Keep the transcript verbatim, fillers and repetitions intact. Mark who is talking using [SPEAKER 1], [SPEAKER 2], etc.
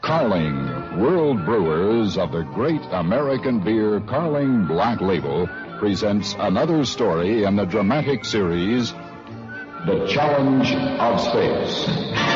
[SPEAKER 1] Carling, world brewers of the great American beer Carling Black Label, presents another story in the dramatic series, The Challenge of Space.